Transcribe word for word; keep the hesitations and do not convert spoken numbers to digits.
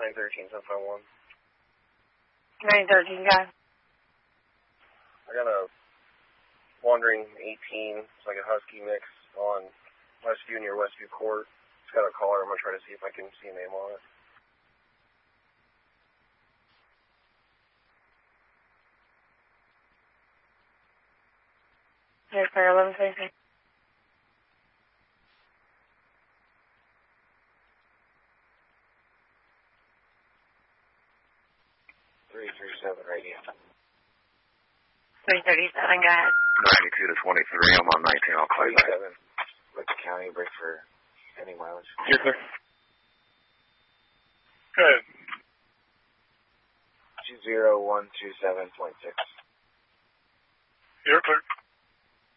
nine thirteen, seven five one. nine thirteen, guys. I got a Wandering eighteen. It's like a Husky mix on Westview near Westview Court. It's got a collar. I'm going to try to see if I can see a name on it. Yes, sir. eleven fifty. three three seven radio. three thirty-seven, guys. ninety-two to twenty-three. I'm on nineteen. I'll call you back. twenty-seven. Licking County, break for any mileage. Yes, sir. Good. two zero one two seven point six. You're clear.